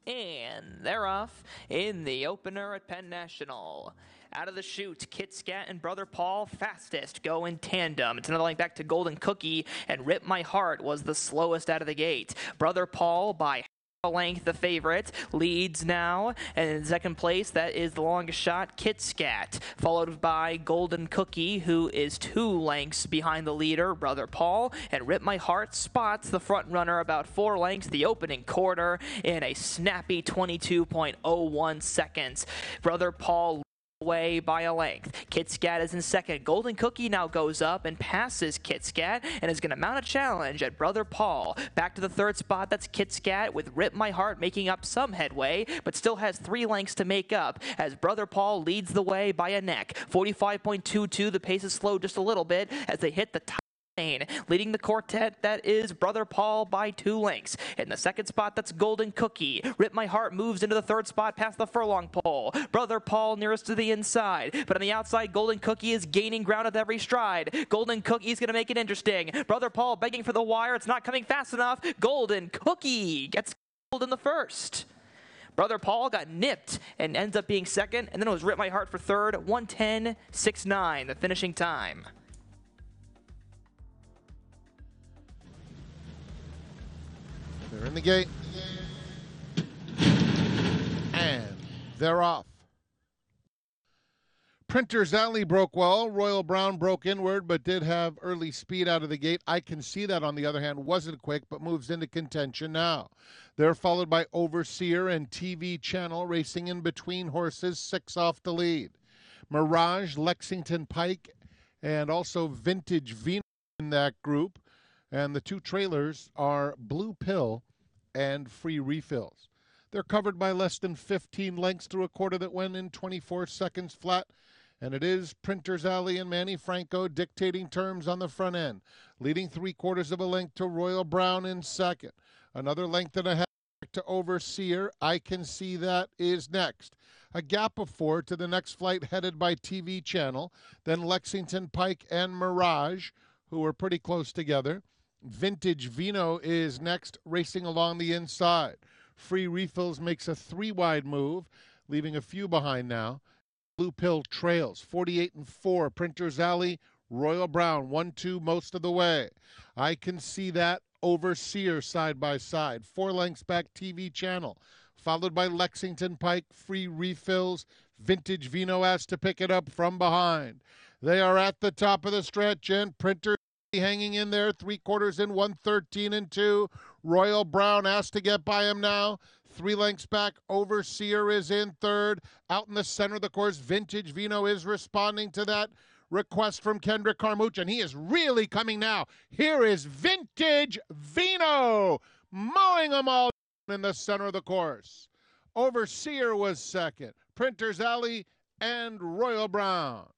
And they're off in the opener at Penn National. Out of the chute, Kit Skat and Brother Paul fastest go in tandem. It's another link back to Golden Cookie, and Rip My Heart was the slowest out of the gate. Brother Paul by a length the favorite leads now, and in second place that is the longest shot, Kit Skat, followed by Golden Cookie, who is 2 lengths behind the leader Brother Paul, and Rip My Heart spots the front runner about 4 lengths the opening quarter in a snappy 22.01 seconds. Brother Paul away by a length. Kit Skat is in second. Golden Cookie now goes up and passes Kit Skat and is going to mount a challenge at Brother Paul. Back to the third spot, that's Kit Skat with Rip My Heart making up some headway, but still has 3 lengths to make up as Brother Paul leads the way by a neck. 45.22, the pace is slowed just a little bit as they hit the top. Leading the quartet, that is Brother Paul by 2 lengths. In the second spot, that's Golden Cookie. Rip My Heart moves into the third spot past the furlong pole. Brother Paul nearest to the inside. But on the outside, Golden Cookie is gaining ground with every stride. Golden Cookie's going to make it interesting. Brother Paul begging for the wire. It's not coming fast enough. Golden Cookie gets killed in the first. Brother Paul got nipped and ends up being second. And then it was Rip My Heart for third. 1:10.69, the finishing time. They're in the gate, and they're off. Printer's Alley broke well. Royal Brown broke inward, but did have early speed out of the gate. I Can See That, on the other hand, wasn't quick, but moves into contention now. They're followed by Overseer and TV Channel racing in between horses, 6 off the lead. Mirage, Lexington Pike, and also Vintage Vino in that group. And the 2 trailers are Blue Pill and Free Refills. They're covered by less than 15 lengths through a quarter that went in 24 seconds flat. And it is Printer's Alley and Manny Franco dictating terms on the front end, leading 3/4 of a length to Royal Brown in second. Another length and a half to Overseer. I Can See That is next. A gap of 4 to the next flight headed by TV Channel. Then Lexington Pike and Mirage, who are pretty close together. Vintage Vino is next, racing along the inside. Free Refills makes a 3-wide move, leaving a few behind now. Blue Pill trails, 48-4. Printer's Alley, Royal Brown, 1-2 most of the way. I Can See That, Overseer side by side. 4 lengths back, TV Channel, followed by Lexington Pike. Free Refills. Vintage Vino has to pick it up from behind. They are at the top of the stretch, and Printer hanging in there, 3/4 in, 1:13.2. Royal Brown has to get by him now. 3 lengths back, Overseer is in third. Out in the center of the course, Vintage Vino is responding to that request from Kendrick Carmouche, and he is really coming now. Here is Vintage Vino mowing them all in the center of the course. Overseer was second. Printer's Alley and Royal Brown.